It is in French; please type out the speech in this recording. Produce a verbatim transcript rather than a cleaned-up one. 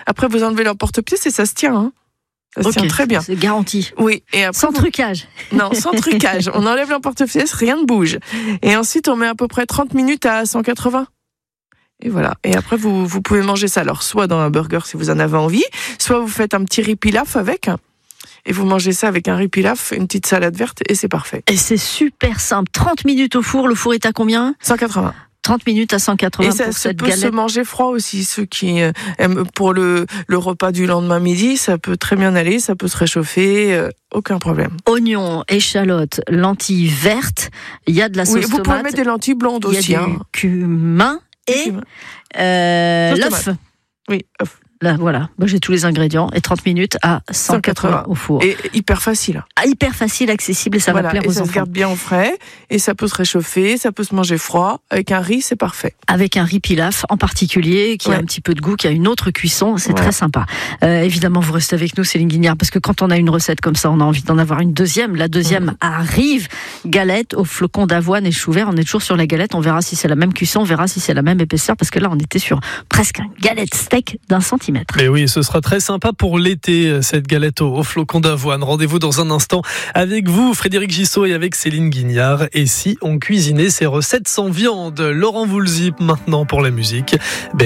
Après, vous enlevez l'emporte-pièce et ça se tient. Hein. Ça se okay, tient très bien. C'est garanti. Oui. Et après, sans vous... trucage. Non, sans trucage. On enlève l'emporte-pièce, rien ne bouge. Et ensuite, on met à peu près trente minutes à cent quatre-vingts. Et voilà. Et après, vous, vous pouvez manger ça. Alors, soit dans un burger si vous en avez envie, soit vous faites un petit riz pilaf avec. Et vous mangez ça avec un riz pilaf, une petite salade verte, et c'est parfait. Et c'est super simple. trente minutes au four. Le four est à combien ? cent quatre-vingts. trente minutes à cent quatre-vingts et ça pour cette peut galette. se manger froid aussi. Ceux qui euh, aiment pour le, le repas du lendemain midi, ça peut très bien aller, ça peut se réchauffer, euh, aucun problème. Oignons, échalotes, lentilles vertes. Il y a de la sauce oui, vous tomate. Vous pouvez mettre des lentilles blondes aussi. Il y a hein. du cumin et euh, l'œuf. Oui, œuf. Là, voilà, moi, j'ai tous les ingrédients et trente minutes à cent quatre-vingts au four. Et hyper facile. Ah, hyper facile, accessible et ça voilà, va plaire et aux ça enfants. Ça se garde bien au frais et ça peut se réchauffer, ça peut se manger froid. Avec un riz, c'est parfait. Avec un riz pilaf en particulier, qui ouais. a un petit peu de goût, qui a une autre cuisson, c'est voilà. très sympa. Euh, évidemment, vous restez avec nous, Céline Guignard, parce que quand on a une recette comme ça, on a envie d'en avoir une deuxième. La deuxième mmh. arrive, galette au flocon d'avoine et chou vert. On est toujours sur la galette, on verra si c'est la même cuisson, on verra si c'est la même épaisseur, parce que là, on était sur presque un galette steak d'un centimètre. Mais oui, ce sera très sympa pour l'été, cette galette au, au flocon d'avoine. Rendez-vous dans un instant avec vous, Frédéric Gissot, et avec Céline Guignard. Et si on cuisinait ces recettes sans viande? Laurent Voulzy maintenant pour la musique.